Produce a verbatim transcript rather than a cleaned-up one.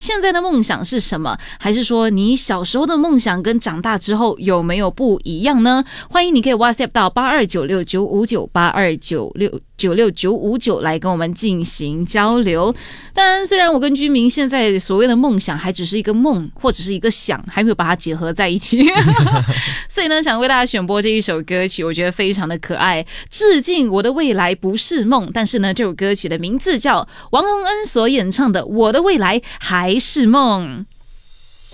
现在的梦想是什么？还是说你小时候的梦想跟长大之后有没有不一样呢？欢迎你可以 WhatsApp 到八二九六九五九八二九六九六九五九来跟我们进行交流。当然，虽然我跟居民现在所谓的梦想还只是一个梦，或者是一个想，还没有把它结合在一起，所以呢，想为大家选播这一首歌曲，我觉得非常的可爱，致敬我的未来不是梦。但是呢，这首歌曲的名字叫王洪恩所演唱的《我的未来还是梦》。